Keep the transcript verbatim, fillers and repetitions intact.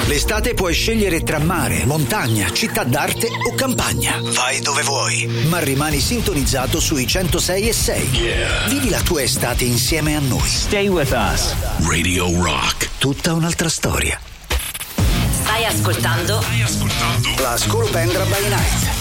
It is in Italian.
L'estate puoi scegliere tra mare, montagna, città d'arte o campagna. Vai dove vuoi, ma rimani sintonizzato sui centosei e sei. Yeah. Vivi la tua estate insieme a noi. Stay with us. Radio Rock. Tutta un'altra storia. Stai ascoltando? Stai ascoltando? La Scolopendra by Night.